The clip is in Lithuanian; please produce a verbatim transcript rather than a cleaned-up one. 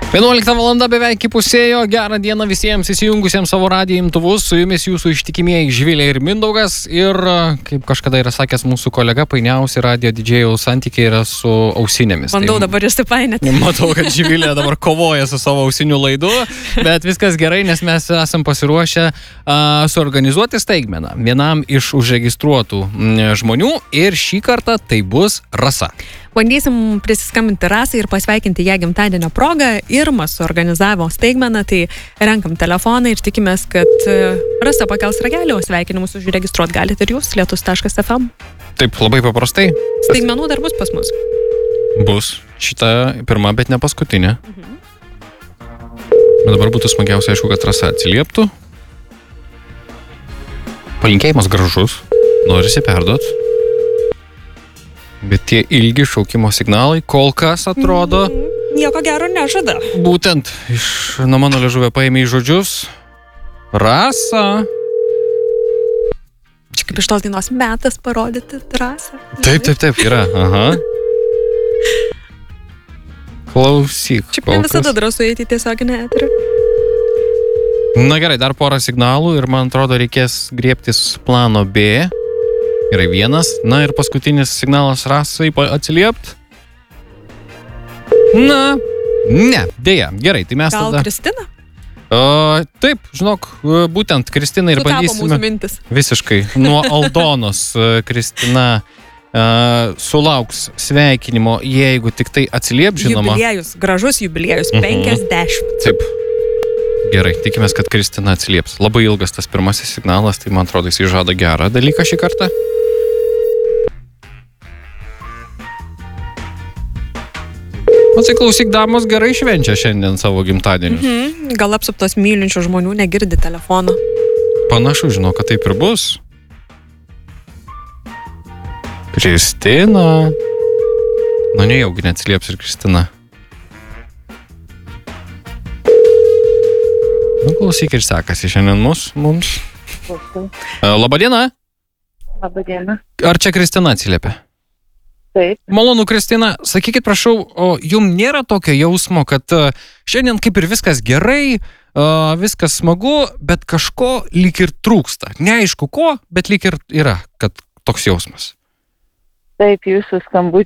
vienuolikta valanda beveik įpusėjo. Gerą dieną visiems įsijungusiems savo radijo imtuvus. Su jumis jūsų ištikimieji Živilė ir Mindaugas. Ir, kaip kažkada yra sakęs mūsų kolega, painiausi radijo didžėjaus santykiai yra su ausinėmis. Bandau tai, dabar išsipainėti. Matau, kad Živilė dabar kovoja su savo ausinių laidu, bet viskas gerai, nes mes esam pasiruošę uh, suorganizuoti staigmeną vienam iš užregistruotų m, žmonių ir šį kartą tai bus Rasa. Bandysim prisiskambinti Rasai ir pasveikinti ją gimtadienio progą. Irma suorganizavo staigmeną, tai renkam telefoną ir tikimės, kad Rasa pakels ragelį, o sveikinimus užregistruot galite ir jūs, lietus taškas ef em. Taip, labai paprastai. Staigmenų dar bus pas mus. Bus. Šita pirma, bet ne paskutinė. Mhm. Bet dabar būtų smagiausia, aišku, kad Rasa atsilieptų. Palinkėjimas gražus. Norisi perduot. Bet tie ilgi šaukimo signalai kol kas atrodo... Mm, nieko gero nežada. Būtent iš nuo mano liežuvio paėmė į žodžius. Rasa. Čia kaip iš tos dainos metas parodyti drąsą. Taip, taip, taip, yra. Aha. Klausyk. Šiaip ne visada drąsu eiti į tiesioginę eterį. Na gerai, dar porą signalų ir man atrodo reikės griebtis plano B. Gerai, vienas. Na ir paskutinis signalas Rasai atsiliept. Na, ne, dėja. Gerai, tai mes Gal tada... Gal Kristina? O, taip, žinok, būtent Kristina ir Sutapo bandysime... mūsų mintis. Visiškai. Nuo Aldonos Kristina uh, sulauks sveikinimo, jeigu tik tai atsiliep, žinoma. Jubiliejus, gražus jubiliejus, Mhm. penkiasdešimt. Taip. Gerai, tikimės, kad Kristina atsilieps. Labai ilgas tas pirmasis signalas, tai man atrodo, jis žada gerą dalyką šį kartą. Atsiklausyk, damos gerai švenčia šiandien savo gimtadienius. Mhm. Gal apsuptos mylinčių žmonių negirdi telefono. Panašu, žinau, kad taip ir bus. Kristina. Nu, nejaugi neatsilieps ir Kristina. Nu, klausyk ir sekasi šiandien mus, mums. Labadiena. Labadiena. Ar čia Kristina atsiliepia? Taip. Malonu, Kristina. Sakykit, prašau, o jum nėra tokio jausmo, kad uh, šiandien kaip ir viskas gerai, uh, viskas smagu, bet kažko lyg ir trūksta. Neaišku ko, bet lyg ir yra, kad toks jausmas. Taip, jūsų skambutį